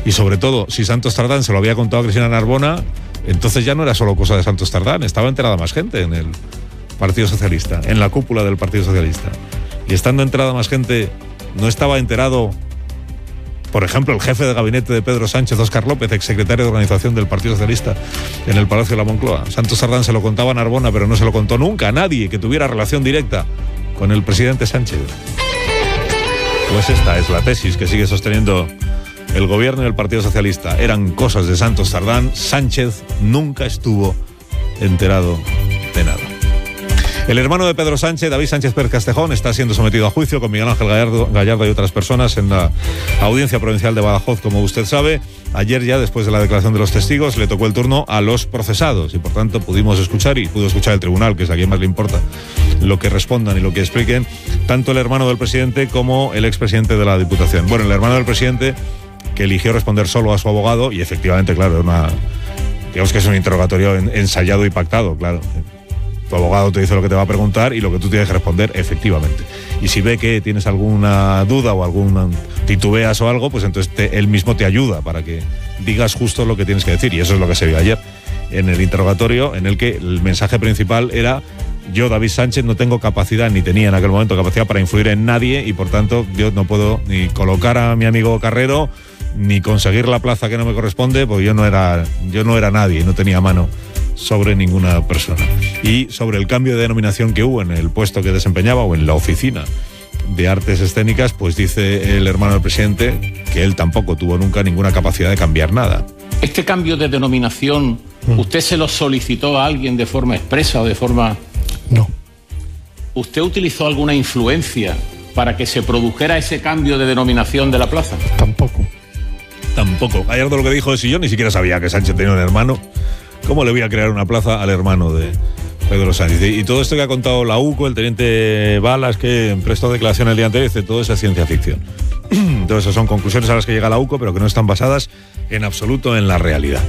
Y sobre todo, si Santos Tardán se lo había contado a Cristina Narbona, entonces ya no era solo cosa de Santos Tardán, estaba enterada más gente en el Partido Socialista, en la cúpula del Partido Socialista. Y estando enterada más gente, ¿no estaba enterado, por ejemplo, el jefe de gabinete de Pedro Sánchez, Óscar López, exsecretario de organización del Partido Socialista en el Palacio de la Moncloa? Santos Tardán se lo contaba a Narbona, pero no se lo contó nunca a nadie que tuviera relación directa con el presidente Sánchez. Pues esta es la tesis que sigue sosteniendo el gobierno y el Partido Socialista. Eran cosas de Santos Tardán. Sánchez nunca estuvo enterado de nada. El hermano de Pedro Sánchez, David Sánchez Pérez Castejón, está siendo sometido a juicio con Miguel Ángel Gallardo y otras personas en la Audiencia Provincial de Badajoz, como usted sabe. Ayer ya, después de la declaración de los testigos, le tocó el turno a los procesados y por tanto pudimos escuchar, y pudo escuchar el tribunal, que es a quien más le importa lo que respondan y lo que expliquen, tanto el hermano del presidente como el expresidente de la Diputación. Bueno, el hermano del presidente, que eligió responder solo a su abogado, y efectivamente, claro, digamos que es un interrogatorio ensayado y pactado, claro. Tu abogado te dice lo que te va a preguntar y lo que tú tienes que responder, efectivamente. Y si ve que tienes alguna duda o algún titubeas o algo, pues entonces él mismo te ayuda para que digas justo lo que tienes que decir. Y eso es lo que se vio ayer en el interrogatorio, en el que el mensaje principal era: yo, David Sánchez, no tengo capacidad, ni tenía en aquel momento capacidad para influir en nadie, y por tanto yo no puedo ni colocar a mi amigo Carrero, ni conseguir la plaza que no me corresponde, porque yo no era nadie, no tenía mano sobre ninguna persona. Y sobre el cambio de denominación que hubo en el puesto que desempeñaba o en la oficina de artes escénicas, pues dice el hermano del presidente que él tampoco tuvo nunca ninguna capacidad de cambiar nada. ¿Este cambio de denominación usted se lo solicitó a alguien de forma expresa o de forma...? No. ¿Usted utilizó alguna influencia para que se produjera ese cambio de denominación de la plaza? Tampoco. Gallardo lo que dijo es: si yo ni siquiera sabía que Sánchez tenía un hermano, ¿cómo le voy a crear una plaza al hermano de Pedro Sánchez? Y todo esto que ha contado la UCO, el teniente Balas, que prestó declaración el día anterior, dice: todo eso es ciencia ficción. Todo eso son conclusiones a las que llega la UCO, pero que no están basadas en absoluto en la realidad.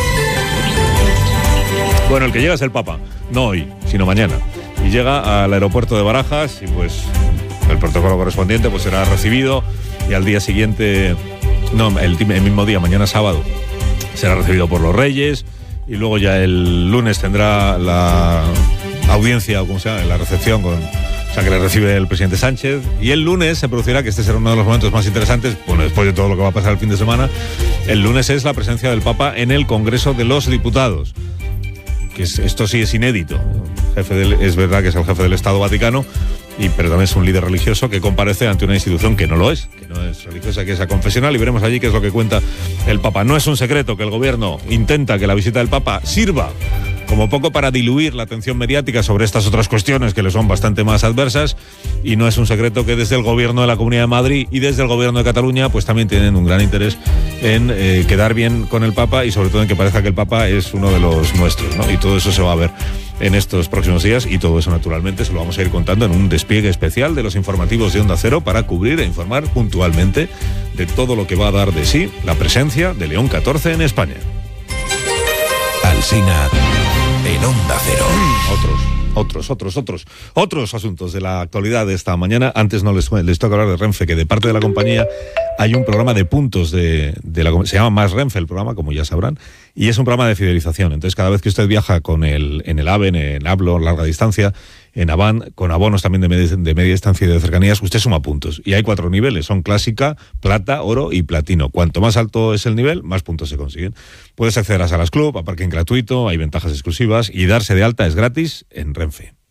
Bueno, el que llega es el Papa, no hoy, sino mañana. Y llega al aeropuerto de Barajas y pues el protocolo correspondiente pues será recibido, y al día siguiente, el mismo día, mañana sábado, será recibido por los Reyes. Y luego ya el lunes tendrá la audiencia, o como se llama, la recepción, que le recibe el presidente Sánchez. Y el lunes se producirá, que este será uno de los momentos más interesantes, bueno, después de todo lo que va a pasar el fin de semana, el lunes es la presencia del Papa en el Congreso de los Diputados. Esto sí es inédito. Es verdad que es el jefe del Estado Vaticano, pero también es un líder religioso que comparece ante una institución que no es religiosa, que es confesional, y veremos allí qué es lo que cuenta el Papa. No es un secreto que el gobierno intenta que la visita del Papa sirva como poco para diluir la atención mediática sobre estas otras cuestiones que le son bastante más adversas, y no es un secreto que desde el gobierno de la Comunidad de Madrid y desde el gobierno de Cataluña pues también tienen un gran interés en quedar bien con el Papa, y sobre todo en que parezca que el Papa es uno de los nuestros, ¿no? Y todo eso se va a ver en estos próximos días, y todo eso naturalmente se lo vamos a ir contando en un despliegue especial de los informativos de Onda Cero para cubrir e informar puntualmente de todo lo que va a dar de sí la presencia de León XIV en España. Alsina en Onda Cero. Otros asuntos de la actualidad de esta mañana. Antes no les toca hablar de Renfe, que de parte de la compañía hay un programa de puntos se llama Más Renfe el programa, como ya sabrán, y es un programa de fidelización. Entonces, cada vez que usted viaja en el AVE, en Hablo, larga distancia, en Avant, con abonos también de media distancia y de cercanías, usted suma puntos. Y hay 4 niveles, son clásica, plata, oro y platino. Cuanto más alto es el nivel, más puntos se consiguen. Puedes acceder a salas club, a parking gratuito, hay ventajas exclusivas, y darse de alta es gratis en Renfe.